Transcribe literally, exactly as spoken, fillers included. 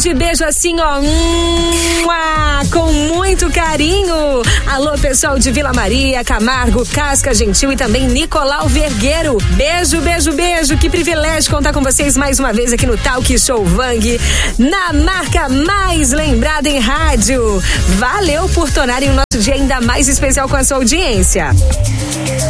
Beijo, beijo assim, ó, com muito carinho. Alô, pessoal de Vila Maria, Camargo, Casca Gentil e também Nicolau Vergueiro. Beijo, beijo, beijo. Que privilégio contar com vocês mais uma vez aqui no Talk Show Vang, na marca mais lembrada em rádio. Valeu por tornarem o nosso dia ainda mais especial com a sua audiência.